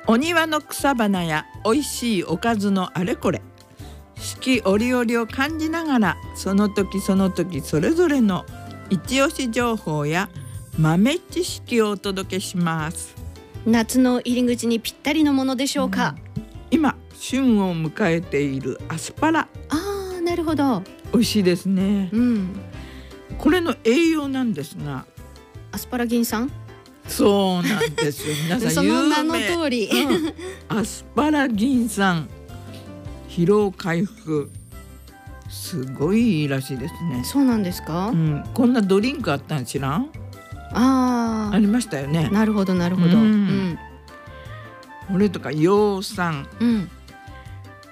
お庭の草花やおいしいおかずのあれこれ、四季折々を感じながら、その時その時それぞれの一押し情報や豆知識をお届けします。 夏の入り口にぴったりのものでしょうか。 今旬を迎えているアスパラ。 なるほど。 美味しいですね。これの栄養なんですが、 アスパラギン酸。 そうなんですよ。皆さんその名の通り、 アスパラギン酸、疲労回復、すごいいいらしいですね。 そうなんですか。 こんなドリンクあったん知らん？ありましたよね。 なるほどなるほど。 これとか葉酸、